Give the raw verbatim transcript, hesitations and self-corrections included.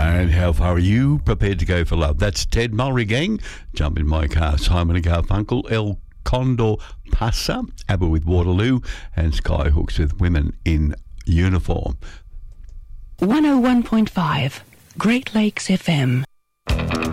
And how far are you prepared to go for love? That's Ted Mulry Gang. Jump in my car. Simon and Garfunkel. El Condor Pasa. ABBA with Waterloo. And Skyhooks with Women in Uniform. one oh one point five Great Lakes F M.